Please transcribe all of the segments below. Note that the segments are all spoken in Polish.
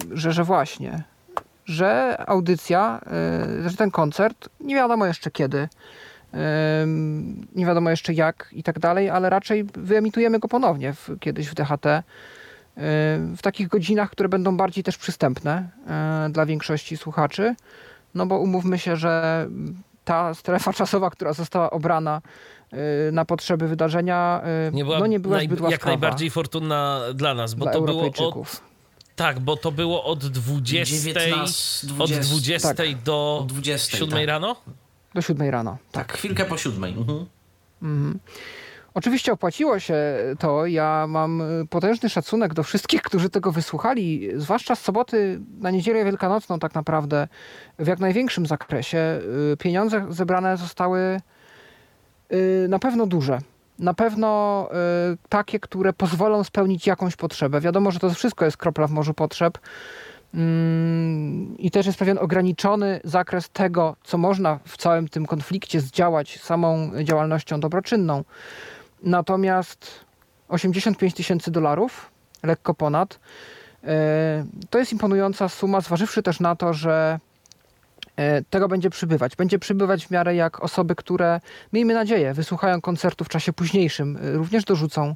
że właśnie, że audycja, że ten koncert, nie wiadomo jeszcze kiedy, nie wiadomo jeszcze jak i tak dalej, ale raczej wyemitujemy go ponownie kiedyś w DHT, w takich godzinach, które będą bardziej też przystępne dla większości słuchaczy, no bo umówmy się, że ta strefa czasowa, która została obrana na potrzeby wydarzenia, nie była zbyt łaskawa. Jak najbardziej fortunna dla nas, bo dla to było bo to było od 20, od 20 tak, do 20, 7 tak. rano? Do 7 rano. Tak, chwilkę po 7. Oczywiście opłaciło się to. Ja mam potężny szacunek do wszystkich, którzy tego wysłuchali, zwłaszcza z soboty na niedzielę wielkanocną tak naprawdę w jak największym zakresie. Pieniądze zebrane zostały na pewno duże. Na pewno takie, które pozwolą spełnić jakąś potrzebę. Wiadomo, że to wszystko jest kropla w morzu potrzeb i też jest pewien ograniczony zakres tego, co można w całym tym konflikcie zdziałać samą działalnością dobroczynną. Natomiast $85,000, lekko ponad, to jest imponująca suma, zważywszy też na to, że tego będzie przybywać. Będzie przybywać w miarę jak osoby, które, miejmy nadzieję, wysłuchają koncertu w czasie późniejszym, również dorzucą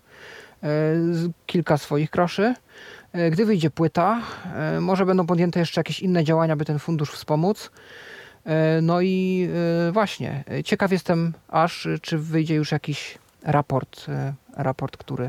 kilka swoich groszy. Gdy wyjdzie płyta, może będą podjęte jeszcze jakieś inne działania, by ten fundusz wspomóc. No i właśnie, ciekaw jestem czy wyjdzie już jakiś raport, który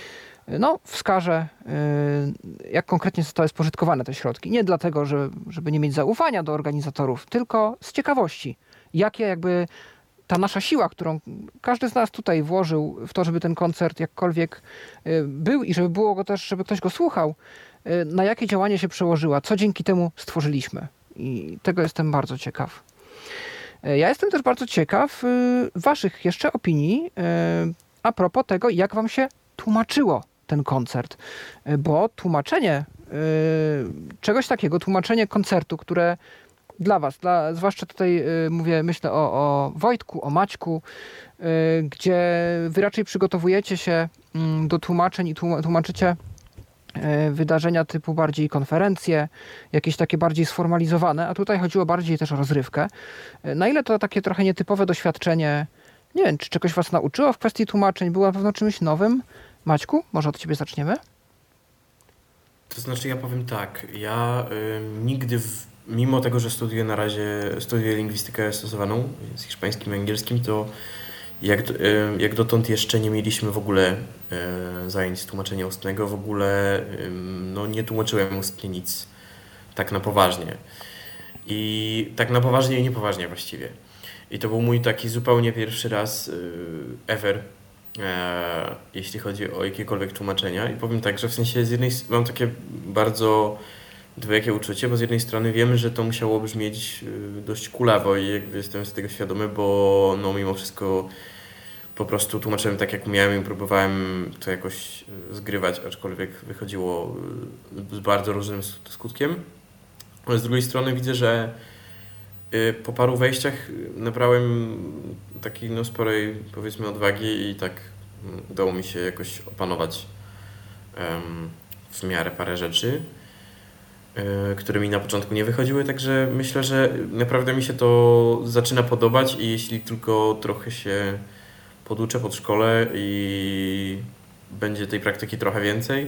wskaże, jak konkretnie zostały spożytkowane te środki. Nie dlatego, żeby nie mieć zaufania do organizatorów, tylko z ciekawości. Jakie ta nasza siła, którą każdy z nas tutaj włożył w to, żeby ten koncert jakkolwiek był i żeby było go też, żeby ktoś go słuchał, na jakie działanie się przełożyła, co dzięki temu stworzyliśmy. I tego jestem bardzo ciekaw. Ja jestem też bardzo ciekaw waszych jeszcze opinii a propos tego, jak wam się tłumaczyło ten koncert. Bo tłumaczenie czegoś takiego, tłumaczenie koncertu, które dla was, zwłaszcza tutaj myślę o Wojtku, o Maćku, gdzie wy raczej przygotowujecie się do tłumaczeń i tłumaczycie wydarzenia typu bardziej konferencje, jakieś takie bardziej sformalizowane, a tutaj chodziło bardziej też o rozrywkę. Na ile to takie trochę nietypowe doświadczenie, nie wiem, czy czegoś was nauczyło w kwestii tłumaczeń, było na pewno czymś nowym? Maćku, może od ciebie zaczniemy? To znaczy ja powiem tak, ja nigdy, mimo tego, że studiuję lingwistykę stosowaną z hiszpańskim i angielskim, to jak dotąd jeszcze nie mieliśmy w ogóle zajęć z tłumaczenia ustnego, w ogóle nie tłumaczyłem ustnie nic tak na poważnie. I tak na poważnie i niepoważnie właściwie. I to był mój taki zupełnie pierwszy raz ever, jeśli chodzi o jakiekolwiek tłumaczenia. I powiem tak, że w sensie mam takie bardzo dwojakie uczucie, bo z jednej strony wiemy, że to musiało brzmieć dość kulawo i jakby jestem z tego świadomy, bo mimo wszystko po prostu tłumaczyłem tak, jak umiałem i próbowałem to jakoś zgrywać, aczkolwiek wychodziło z bardzo różnym skutkiem. Ale z drugiej strony widzę, że po paru wejściach nabrałem takiej sporej, powiedzmy, odwagi i tak udało mi się jakoś opanować w miarę parę rzeczy, które mi na początku nie wychodziły, także myślę, że naprawdę mi się to zaczyna podobać i jeśli tylko trochę się poduczę pod szkole i będzie tej praktyki trochę więcej,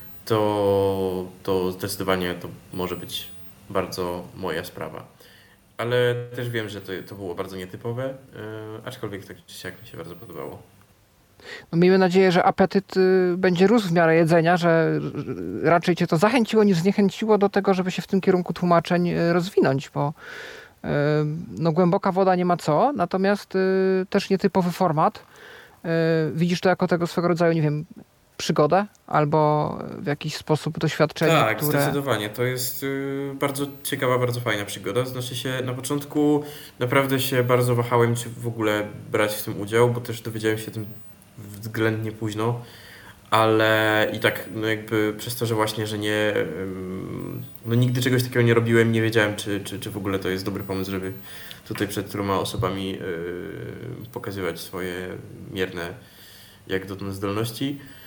to zdecydowanie to może być bardzo moja sprawa. Ale też wiem, że to było bardzo nietypowe, aczkolwiek tak czy siak mi się bardzo podobało. Miejmy nadzieję, że apetyt będzie rósł w miarę jedzenia, że raczej cię to zachęciło niż zniechęciło do tego, żeby się w tym kierunku tłumaczeń rozwinąć, bo głęboka woda nie ma co, natomiast też nietypowy format. Widzisz to jako tego swego rodzaju, nie wiem, przygodę albo w jakiś sposób doświadczenie, tak, które... zdecydowanie. To jest bardzo ciekawa, bardzo fajna przygoda. Znaczy się, na początku naprawdę się bardzo wahałem, czy w ogóle brać w tym udział, bo też dowiedziałem się o tym względnie późno, ale i tak jakby przez to, że właśnie, że nie nigdy czegoś takiego nie robiłem, nie wiedziałem, czy w ogóle to jest dobry pomysł, żeby tutaj przed tyloma osobami pokazywać swoje mierne jak dotąd zdolności.